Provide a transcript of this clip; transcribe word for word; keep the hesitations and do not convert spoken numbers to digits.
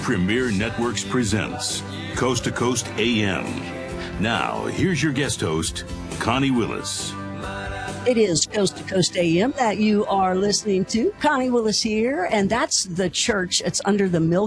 Premier Networks presents Coast to Coast A M. Now, here's your guest host, Connie Willis. It is Coast to Coast A M that you are listening to. Connie Willis here, and that's the church. It's under the Mill